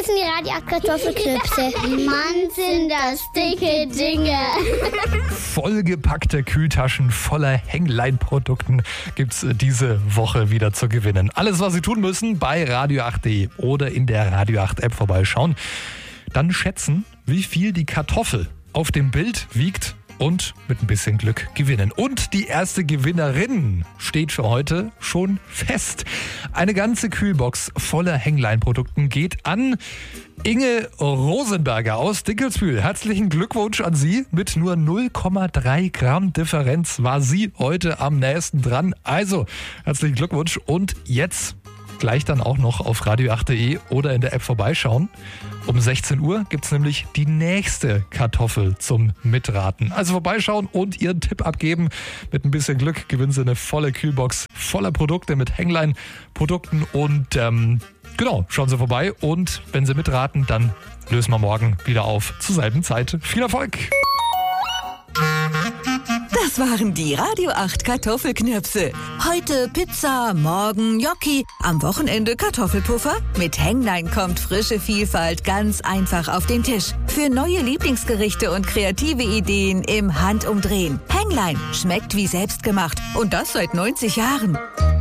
sind die Radio 8 Kartoffelknipse. Mann, sind das dicke Dinge. Vollgepackte Kühltaschen voller Hängleinprodukten gibt's diese Woche wieder zu gewinnen. Alles, was Sie tun müssen, bei radio8.de oder in der Radio 8 App vorbeischauen. Dann schätzen, wie viel die Kartoffel auf dem Bild wiegt und mit ein bisschen Glück gewinnen. Und die erste Gewinnerin steht für heute schon fest. Eine ganze Kühlbox voller Hängleinprodukten geht an Inge Rosenberger aus Dinkelsbühl. Herzlichen Glückwunsch an Sie. Mit nur 0,3 Gramm Differenz war sie heute am nächsten dran. Also, herzlichen Glückwunsch und jetzt gleich dann auch noch auf radio8.de oder in der App vorbeischauen. Um 16 Uhr gibt's nämlich die nächste Kartoffel zum Mitraten. Also vorbeischauen und Ihren Tipp abgeben. Mit ein bisschen Glück gewinnen Sie eine volle Kühlbox voller Produkte mit Hängleinprodukten und genau, schauen Sie vorbei und wenn Sie mitraten, dann lösen wir morgen wieder auf zur selben Zeit. Viel Erfolg! Das waren die Radio 8 Kartoffelknirpse. Heute Pizza, morgen Gnocchi, am Wochenende Kartoffelpuffer. Mit Hänglein kommt frische Vielfalt ganz einfach auf den Tisch. Für neue Lieblingsgerichte und kreative Ideen im Handumdrehen. Hänglein schmeckt wie selbstgemacht und das seit 90 Jahren.